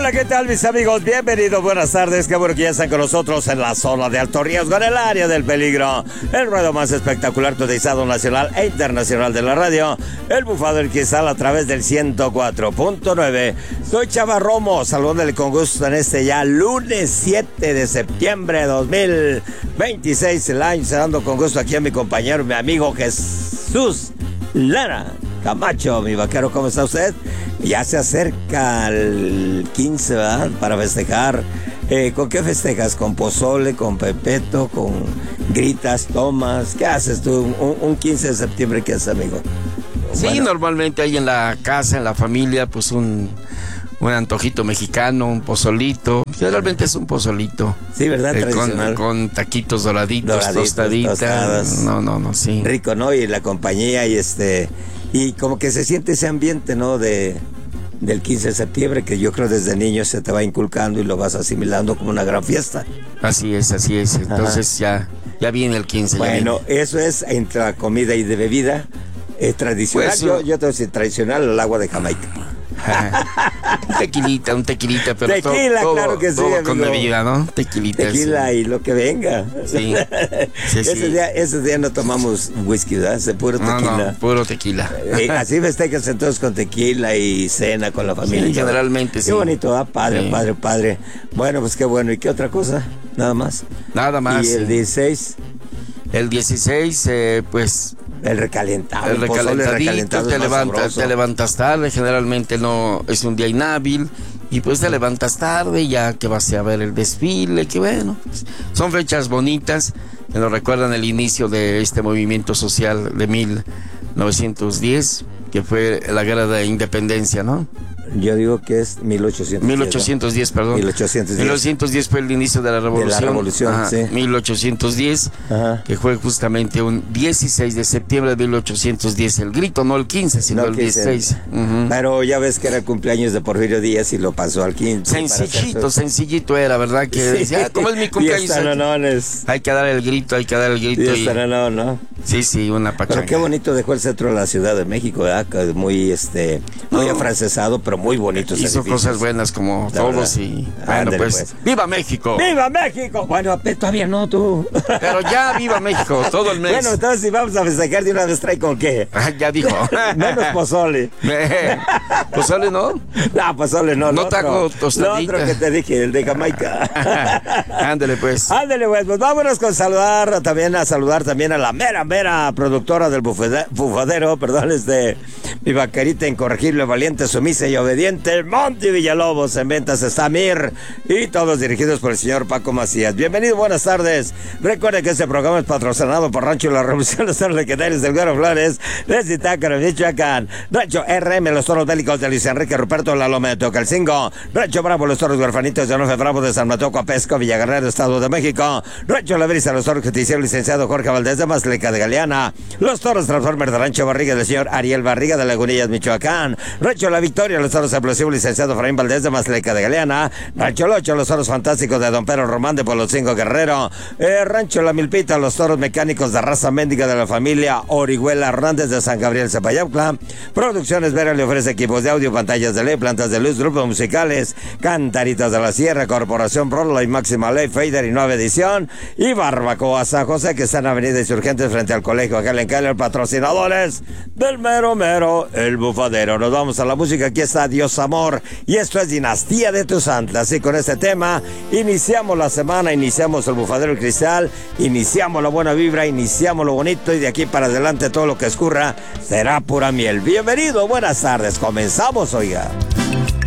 Hola, ¿qué tal, mis amigos? Bienvenidos, buenas tardes. Qué bueno que ya están con nosotros en la zona de alto riesgo, en el área del peligro. El ruedo más espectacular, cotizado nacional e internacional de la radio. El Bufadero Cristal a través del 104.9. Soy Chava Romo, saludándole con gusto en este ya lunes 7 de septiembre de 2026. El año, saludando con gusto aquí a mi compañero, mi amigo Jesús Lara Camacho. Mi vaquero, ¿cómo está usted? Ya se acerca el 15, ¿verdad? Para festejar. ¿Con qué festejas? ¿Con pozole, con pepeto, con gritas, tomas? ¿Qué haces tú un 15 de septiembre? ¿Qué haces, amigo? Sí, bueno, normalmente ahí en la casa, en la familia, pues un antojito mexicano, un pozolito. Generalmente es un pozolito. Sí, ¿verdad? Tradicional. Con taquitos doraditos, tostaditas. Tostadas. No, sí. Rico, ¿no? Y la compañía y como que se siente ese ambiente, ¿no? Del 15 de septiembre, que yo creo desde niño se te va inculcando y lo vas asimilando como una gran fiesta. Así es. Entonces ya viene el 15. Bueno, eso es entre comida y de bebida. Tradicional, pues, yo te voy a decir, tradicional, el agua de Jamaica. Un tequilita, pero tequila, todo, claro que sí, todo con bebida, ¿no? Tequila sí. Y lo que venga. Sí. Ese día no tomamos whisky, ¿verdad? Ese puro tequila. No, puro tequila. Así festejas entonces con tequila y cena con la familia. Sí, generalmente sí. Qué bonito, ¿ah? Padre, sí. padre. Bueno, pues qué bueno. ¿Y qué otra cosa? Nada más. ¿Y el 16? El 16, pues... El recalentado. El recalentadito, te levantas tarde, generalmente no es un día inhábil, y pues te levantas tarde ya que vas a ver el desfile, que bueno, pues, son fechas bonitas que nos recuerdan el inicio de este movimiento social de 1910, que fue la guerra de independencia, ¿no? Yo digo que es 1810, perdón. 1810 fue el inicio de la revolución. De la revolución, ajá, sí. 1810, ajá, que fue justamente un 16 de septiembre de 1810. El grito, no el 15, sino el 16. Uh-huh. Pero ya ves que era el cumpleaños de Porfirio Díaz y lo pasó al 15. Sencillito era, ¿verdad? Que sí. Decía, ¿cómo es mi cumpleaños? Hay que dar el grito, ¿no? Sí, una pachanga. Pero qué bonito dejó el centro de la Ciudad de México, ¿verdad? Muy afrancesado, pero muy bonito. Hizo cosas buenas como todos y... Bueno, pues, ¡viva México! ¡Viva México! Bueno, todavía no, tú. Pero ya, ¡viva México! Todo el mes. Bueno, entonces si vamos a festejar de una vez, ¿trae con qué? Ya dijo. Menos pozole. ¿Pozole no? No, pozole no. No taco tostadita. Lo otro que te dije, el de Jamaica. Ándale, pues. Pues vámonos con saludar también a la mera productora del bufadero, mi vaquerita incorregible, valiente, sumisa y obediente, Monty Villalobos. En ventas está Mir, y todos dirigidos por el señor Paco Macías. Bienvenido, buenas tardes. Recuerde que este programa es patrocinado por Rancho La Revolución, los toros legendarios del Güero Flores, de Zitácuaro, Michoacán, Rancho RM, los toros bélicos de Luis Enrique Ruperto, La Loma de Tocalcingo, Rancho Bravo, los toros huerfanitos de Onofre Bravo de San Mateo, Coapesco, Villaguerrero, Estado de México, Rancho La Brisa, los toros justicieros, licenciado Jorge Valdés de Mazleca de Galeana, los toros Transformers de Rancho Barriga del señor Ariel Barriga de Lagunillas, Michoacán, Rancho La Victoria, los toros explosivos, licenciado Efraín Valdés de Mazleca de Galeana, Rancho Locho, los toros fantásticos de Don Pedro Román de Polotzingo Guerrero, Rancho La Milpita, los toros mecánicos de raza mendiga de la familia Orihuela Hernández de San Gabriel Zapayaucla. Producciones Vera le ofrece equipos de audio, pantallas de LED, plantas de luz, grupos musicales, Cantaritas de la Sierra, Corporación Prolo y Máxima Ley, Fader y Nueva Edición, y Barbacoa San José, que está en Avenida Insurgentes frente al Colegio Helen Keller, patrocinadores del mero, el bufadero. Nos vamos a la música, aquí está Dios Amor, y esto es Dinastía de tus Santas. Y con este tema iniciamos la semana, iniciamos el Bufadero Cristal, iniciamos la buena vibra, iniciamos lo bonito, y de aquí para adelante todo lo que escurra será pura miel. Bienvenido, buenas tardes, comenzamos, oiga.